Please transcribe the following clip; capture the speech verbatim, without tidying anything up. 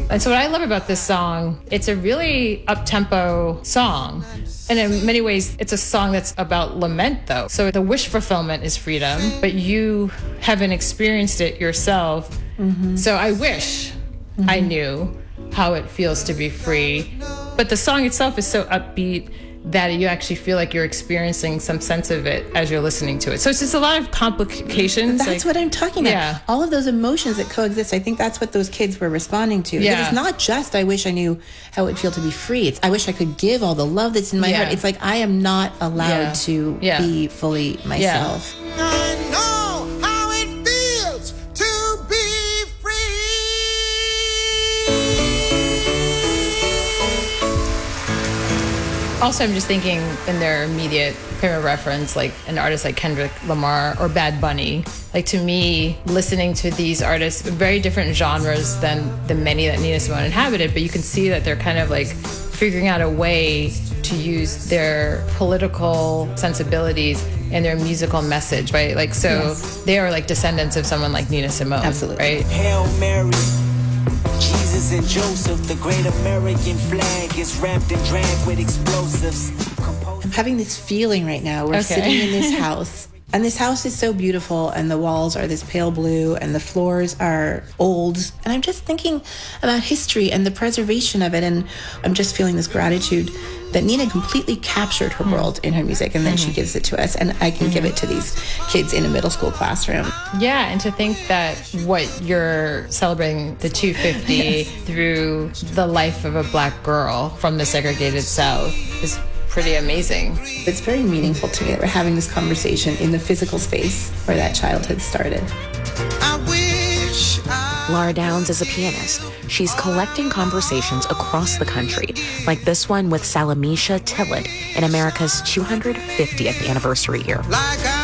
And so what I love about this song, it's a really up-tempo song. And in many ways, it's a song that's about lament, though. So the wish fulfillment is freedom, but you haven't experienced it yourself. Mm-hmm. So I wish mm-hmm. I knew how it feels to be free. But the song itself is so upbeat that you actually feel like you're experiencing some sense of it as you're listening to it. So it's just a lot of complications. That's like, what I'm talking about. Yeah. All of those emotions that coexist. I think that's what those kids were responding to. Yeah. It's not just, I wish I knew how it would feel to be free. It's, I wish I could give all the love that's in my yeah. heart. It's like, I am not allowed yeah. to yeah. be fully myself. Yeah. I know how it feels to be free. Also, I'm just thinking in their immediate frame of reference, like an artist like Kendrick Lamar or Bad Bunny. Like, to me, listening to these artists, very different genres than the many that Nina Simone inhabited, but you can see that they're kind of like figuring out a way to use their political sensibilities and their musical message, right? Like, so yes. they are like descendants of someone like Nina Simone. Absolutely. Right? Hail Mary. Jesus and Joseph, the great American flag is wrapped and dragged with explosives. I'm having this feeling right now. We're okay. sitting in this house, and this house is so beautiful, and the walls are this pale blue, and the floors are old. And I'm just thinking about history and the preservation of it, and I'm just feeling this gratitude that Nina completely captured her world in her music, and then mm-hmm. she gives it to us, and I can mm-hmm. give it to these kids in a middle school classroom. Yeah, and to think that what you're celebrating, the two fifty, yes. through the life of a black girl from the segregated South is pretty amazing. It's very meaningful to me that we're having this conversation in the physical space where that childhood started. I wish I... Laura Downs is a pianist. She's collecting conversations across the country, like this one with Salamisha Tillett in America's two hundred fiftieth anniversary year. Like I